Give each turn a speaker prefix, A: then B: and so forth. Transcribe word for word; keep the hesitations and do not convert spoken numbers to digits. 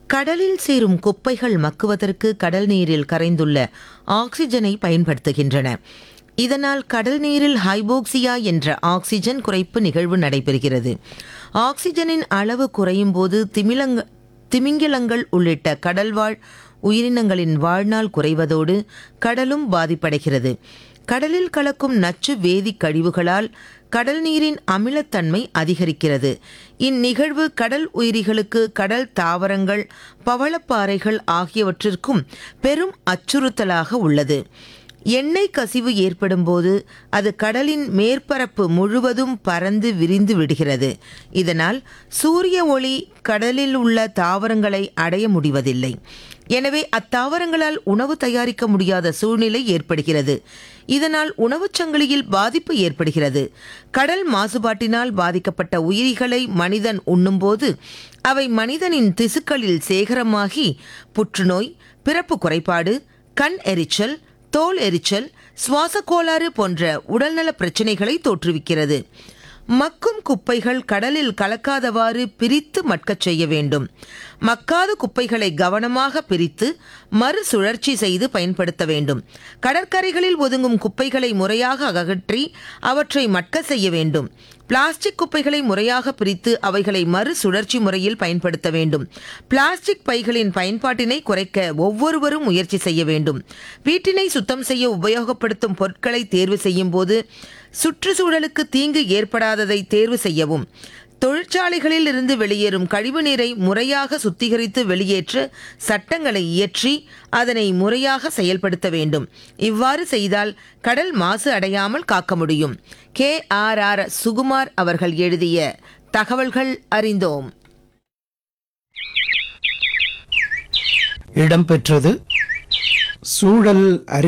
A: கடலில் சேரும் குப்பைகள் மக்குவதற்கு கடல் நீரில் கரைந்துள்ள ஆக்சிஜனை பயன்படுத்துகின்றன. இதனால் கடல் நீரில் ஹைபோக்சியா என்ற ஆக்சிஜன் குறைப்பு நிகழ்வு நடைபெறுகிறது. ஆக்சிஜனின் அளவு குறையும் போது திமிலங்க திமிங்கிலங்கள் உள்ளிட்ட கடல்வாழ் உயிரினங்களின் வாழ்நாள் குறைவதோடு கடலும் பாதிப்படைகிறது. கடலில் கலக்கும் நச்சு வேதி கழிவுகளால் கடல் நீரின் அமிலத்தன்மை அதிகரிக்கிறது. இந்நிகழ்வு கடல் உயிரிகளுக்கு, கடல் தாவரங்கள், பவளப்பாறைகள் ஆகியவற்றிற்கும் பெரும் அச்சுறுத்தலாக உள்ளது. எண்ணெய் கசிவு ஏற்படும் போது அது கடலின் மேற்பரப்பு முழுவதும் பறந்து விரிந்து விடுகிறது. இதனால் சூரிய ஒளி கடலில் உள்ள தாவரங்களை அடைய முடிவதில்லை. எனவே அத்தாவரங்களால் உணவு தயாரிக்க முடியாத சூழ்நிலை ஏற்படுகிறது. இதனால் உணவுச் சங்கிலியில் பாதிப்பு ஏற்படுகிறது. கடல் மாசுபாட்டினால் பாதிக்கப்பட்ட உயிரிகளை மனிதன் உண்ணும்போது அவை மனிதனின் திசுக்களில் சேகரமாகி புற்றுநோய், பிறப்பு குறைபாடு, கண் எரிச்சல், தோல் எரிச்சல், சுவாச கோளாறு போன்ற உடல்நல பிரச்சனைகளை தோற்றுவிக்கிறது. மக்கும் குப்பைகள் கடலில் கலக்காதவாறு பிரித்து மட்கச் செய்ய வேண்டும். மக்காத குப்பைகளை கவனமாக பிரித்து மறுசுழற்சி செய்து பயன்படுத்த வேண்டும். கடற்கரைகளில் ஒதுங்கும் குப்பைகளை முறையாக அகற்றி அவற்றை மட்க செய்ய வேண்டும். பிளாஸ்டிக் குப்பைகளை முறையாக பிரித்து அவைகளை மறுசுழற்சி முறையில் பயன்படுத்த வேண்டும். பிளாஸ்டிக் பைகளின் பயன்பாட்டினை குறைக்க ஒவ்வொருவரும் முயற்சி செய்ய வேண்டும். வீட்டினை சுத்தம் செய்ய உபயோகப்படுத்தும் பொருட்களை தேர்வு செய்யும் போது சுற்றுச்சூழலுக்கு தீங்கு ஏற்படாததை தேர்வு செய்யவும். தொழிற்சாலைகளில் இருந்து வெளியேறும் கழிவுநீரை முறையாக சுத்திகரித்து வெளியேற்ற சட்டங்களை இயற்றி அதனை முறையாக செயல்படுத்த வேண்டும். இவ்வாறு செய்தால் கடல் மாசு அடையாமல் காக்க முடியும். கே ஆர் ஆர் சுகுமார் அவர்கள் எழுதிய தகவல்கள் அறிந்தோம்.
B: இடம்பெற்றது சூழல் அறி